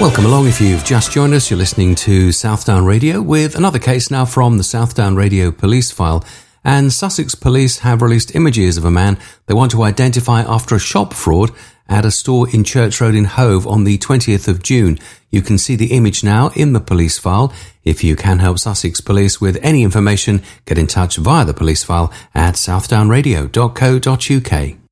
Welcome along. If you've just joined us, you're listening to Southdown Radio with another case now from the Southdown Radio police file. And Sussex police have released images of a man they want to identify after a shop fraud at a store in Church Road in Hove on the 20th of June. You can see the image now in the police file. If you can help Sussex police with any information, get in touch via the police file at southdownradio.co.uk.